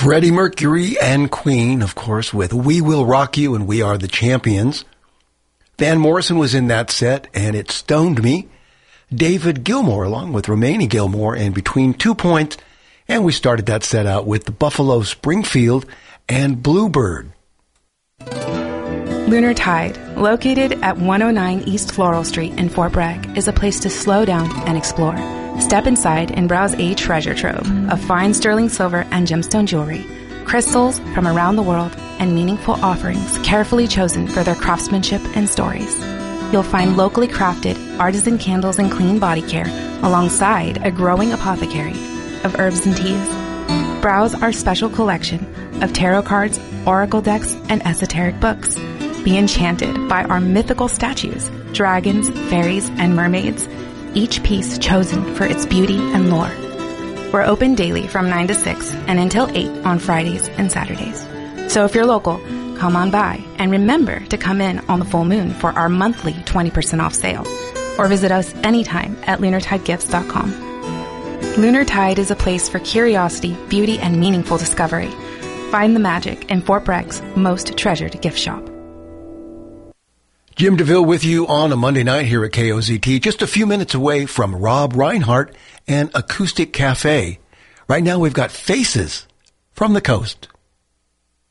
Freddie Mercury and Queen, of course, with We Will Rock You and We Are the Champions. Van Morrison was in that set, and it stoned me. David Gilmour, along with Romani Gilmour, and Between 2 Points. And we started that set out with the Buffalo Springfield and Bluebird. Lunar Tide, located at 109 East Floral Street in Fort Bragg, is a place to slow down and explore. Step inside and browse a treasure trove of fine sterling silver and gemstone jewelry, crystals from around the world, and meaningful offerings carefully chosen for their craftsmanship and stories. You'll find locally crafted artisan candles and clean body care alongside a growing apothecary of herbs and teas. Browse our special collection of tarot cards, oracle decks, and esoteric books. Be enchanted by our mythical statues, dragons, fairies, and mermaids, each piece chosen for its beauty and lore. We're open daily from 9 to 6 and until 8 on Fridays and Saturdays. So if you're local, come on by and remember to come in on the full moon for our monthly 20% off sale, or visit us anytime at lunartidegifts.com. Lunar Tide is a place for curiosity, beauty, and meaningful discovery. Find the magic in Fort Bragg's most treasured gift shop. Jim DeVille with you on a Monday night here at KOZT, just a few minutes away from Rob Reinhardt and Acoustic Cafe. Right now we've got Faces from the Coast.